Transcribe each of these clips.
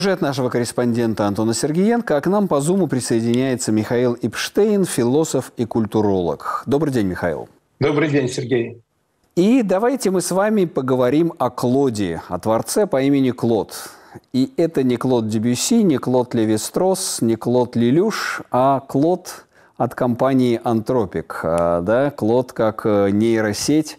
Сюжет нашего корреспондента Антона Сергеенко, а к нам по Зуму присоединяется Михаил Ипштейн, философ и культуролог. Добрый день, Михаил. Добрый день, Сергей. И давайте мы с вами поговорим о Клоде, о творце по имени Клод. И это не Клод Дебюсси, не Клод Леви-Стросс, не Клод Лелюш, а Клод от компании Антропик. Да? Клод как нейросеть,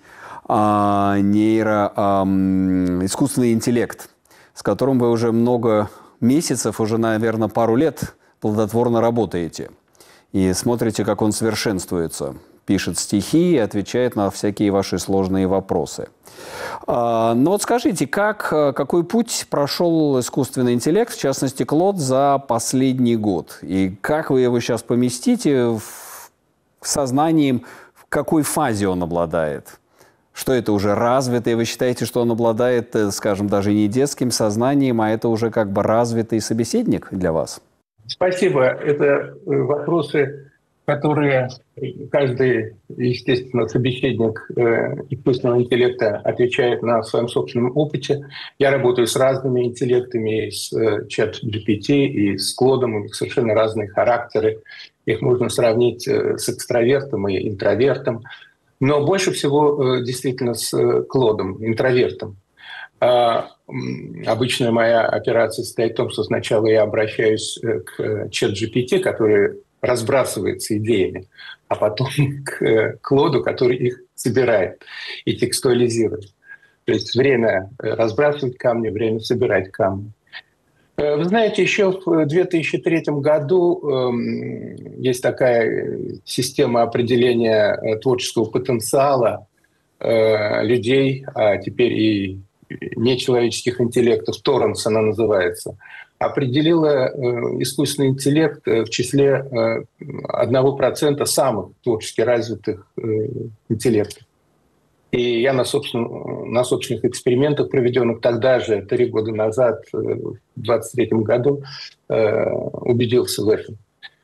искусственный интеллект, с которым вы уже много месяцев, уже, наверное, пару лет плодотворно работаете. И смотрите, как он совершенствуется. Пишет стихи и отвечает на всякие ваши сложные вопросы. Но вот скажите, какой путь прошел искусственный интеллект, в частности, Клод, за последний год? И как вы его сейчас поместите в сознанием, в какой фазе он обладает? Что это уже развитый? Вы считаете, что он обладает, скажем, даже не детским сознанием, а это уже как бы развитый собеседник для вас? Спасибо. Это вопросы, которые каждый, естественно, собеседник искусственного интеллекта отвечает на своем собственном опыте. Я работаю с разными интеллектами, с ChatGPT и с Клодом. У них совершенно разные характеры. Их можно сравнить с экстравертом и интровертом. Но больше всего действительно с Клодом, интровертом. Обычная моя операция состоит в том, что сначала я обращаюсь к ChatGPT, который разбрасывается идеями, а потом к Клоду, который их собирает и текстуализирует. То есть время разбрасывать камни, время собирать камни. Вы знаете, еще в 2003 году есть такая система определения творческого потенциала людей, а теперь и нечеловеческих интеллектов, Торренс она называется, определила искусственный интеллект в числе 1% самых творчески развитых интеллектов. И я на собственных экспериментах, проведенных тогда же, 3 года назад, в 2023 году, убедился в этом.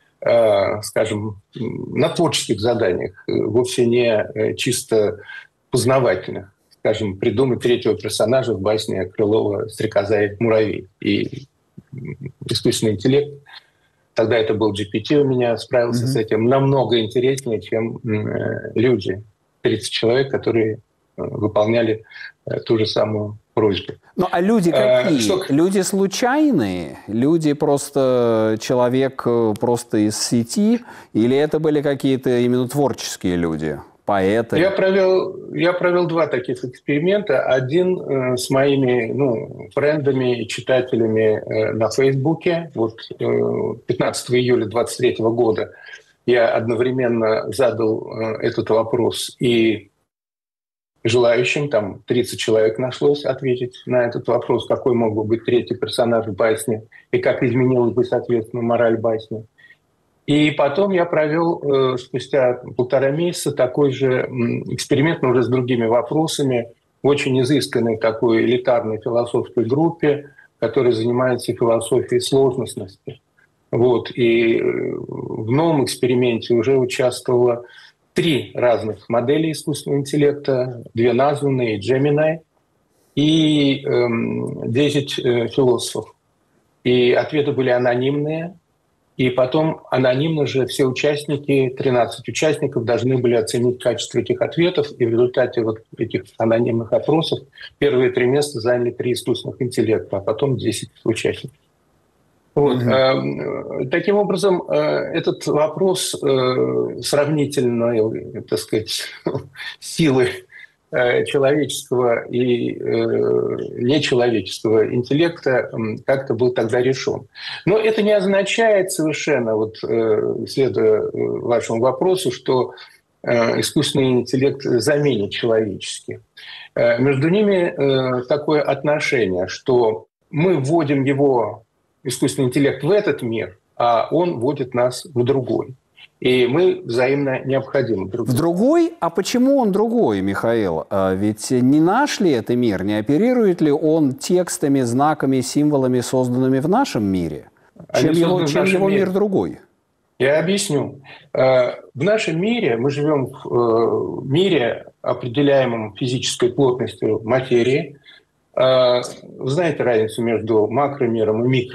Скажем, на творческих заданиях, вовсе не чисто познавательных. Скажем, придумать 3-го персонажа в басне Крылова «Стрекоза и муравей». И искусственный интеллект, тогда это был GPT у меня, справился с этим намного интереснее, чем люди. 30 человек, которые выполняли ту же самую просьбу. Ну, а люди какие? Люди случайные? Люди просто человек просто из сети? Или это были какие-то именно творческие люди? Поэты? Я провел 2 таких эксперимента. Один с моими френдами и читателями на Фейсбуке. Вот 15 июля 2023 года я одновременно задал этот вопрос и желающим, там 30 человек нашлось ответить на этот вопрос, какой мог бы быть 3-й персонаж в басне и как изменилась бы, соответственно, мораль басни. И потом я провел спустя 1,5 месяца такой же эксперимент, но уже с другими вопросами, в очень изысканной такой элитарной философской группе, которая занимается философией сложностности. Вот. И в новом эксперименте уже участвовало 3 разных модели искусственного интеллекта, 2 названные Gemini и 10 философов. И ответы были анонимные. И потом анонимно же все участники, 13 участников, должны были оценить качество этих ответов. И в результате вот этих анонимных опросов первые 3 места заняли 3 искусственных интеллекта, а потом 10 участников. Вот. Таким образом, этот вопрос сравнительной, так сказать, силы человеческого и нечеловеческого интеллекта как-то был тогда решен. Но это не означает совершенно, вот, следуя вашему вопросу, что искусственный интеллект заменит человеческий. Между ними такое отношение, что мы вводим его, искусственный интеллект, в этот мир, а он вводит нас в другой. И мы взаимно необходимы друг другу. В другой? А почему он другой, Михаил? Ведь не наш ли это мир? Не оперирует ли он текстами, знаками, символами, созданными в нашем мире? Чем его мир другой? Я объясню. В нашем мире мы живем в мире, определяемом физической плотностью материи. Вы знаете разницу между макромиром и микромиром?